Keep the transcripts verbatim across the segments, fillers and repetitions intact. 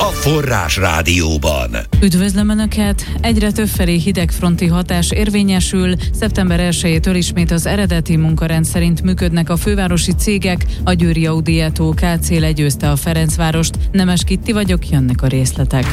a Forrás Rádióban. Üdvözlöm Önöket! Egyre többfelé hidegfronti hatás érvényesül. szeptember elsejétől ismét az eredeti munkarend szerint működnek a fővárosi cégek. A Győri Audietto Kft. Legyőzte a Ferencvárost. Nemes Kitti vagyok, jönnek a részletek.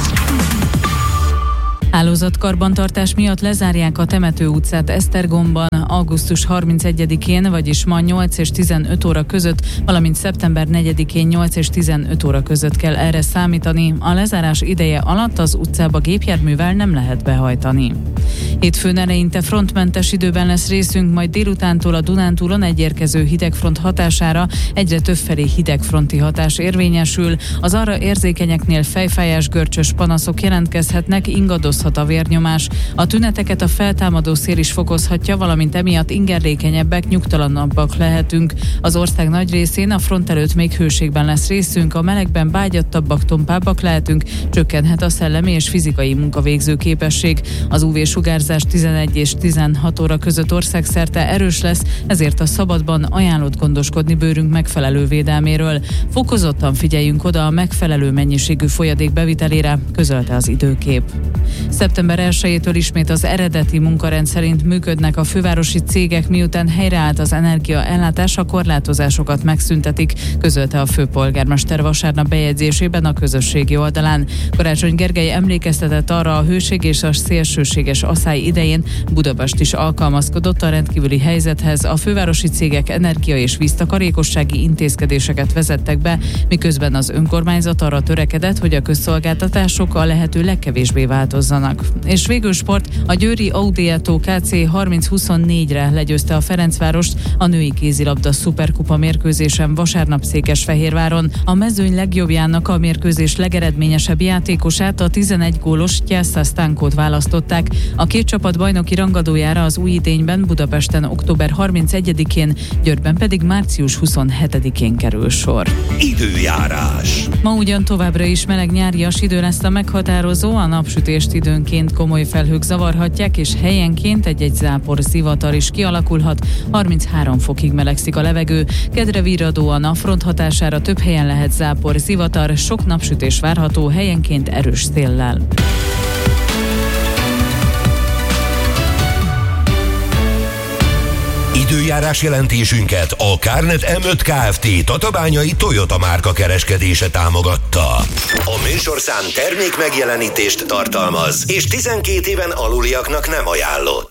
Hálózatkarbantartás miatt lezárják a Temető utcát Esztergomban augusztus harmincegyedikén, vagyis ma nyolc és tizenöt óra között, valamint szeptember negyedikén nyolc és tizenöt óra között kell erre számítani. A lezárás ideje alatt az utcába gépjárművel nem lehet behajtani. Hétfőn eleinte frontmentes időben lesz részünk, majd délutántól a Dunántúlon egy érkező hidegfront hatására egyre többfelé hidegfronti hatás érvényesül. Az arra érzékenyeknél fejfájás, görcsös panaszok jelentkezhetnek, ingadozhat a vérnyomás. A tüneteket a feltámadó szél is fokozhatja, valamint emiatt ingerlékenyebbek, nyugtalanabbak lehetünk. Az ország nagy részén a front előtt még hőségben lesz részünk, a melegben bágyattabbak, tompábbak lehetünk, csökkenhet a szellemi és fizikai munkavégző képesség. Az ú vé-sugárzás tizenegy és tizenhat óra között országszerte erős lesz, ezért a szabadban ajánlott gondoskodni bőrünk megfelelő védelméről. Fokozottan figyeljünk oda a megfelelő mennyiségű folyadék bevitelére, közölte az Időkép. szeptember elsejétől ismét az eredeti munkarend szerint működnek a fővárosi cégek, miután helyreállt az energiaellátás, a korlátozásokat megszüntetik, közölte a főpolgármester vasárnap bejegyzésében a közösségi oldalán. Karácsony Gergely emlékeztetett arra, a hőség és a szélsőséges asszály idején Budapest is alkalmazkodott a rendkívüli helyzethez. A fővárosi cégek energia- és víztakarékossági intézkedéseket vezettek be, miközben az önkormányzat arra törekedett, hogy a közszolgáltatások a lehető legkevésbé változzanak. És végül sport, a Győri Audietto Kft. harminc huszonnégyre legyőzte a Ferencvárost a női kézilabda szuperkupa mérkőzésen vasárnap Székesfehérváron. A mezőny legjobbjának, a mérkőzés legeredményesebb játékosát, a tizenegy gólos Tjásza Stankót választották. A két csapat bajnoki rangadójára az új idényben Budapesten október harmincegyedikén, Győrben pedig március huszonhetedikén kerül sor. Időjárás. Ma ugyan továbbra is meleg nyárias idő lesz a meghatározó, a napsütést időnként komoly felhők zavarhatják, és helyenként egy-egy zápor zivatar is kialakulhat. harminchárom fokig melegszik a levegő. Kedre virradóan a front hatására több helyen lehet zápor zivatar, sok napsütés várható, helyenként erős széllel. Időjárás jelentésünket a Carnet em öt Kft. Tatabányai Toyota márka kereskedése támogatta. A műsorszám termék megjelenítést tartalmaz, és tizenkét éven aluliaknak nem ajánlott.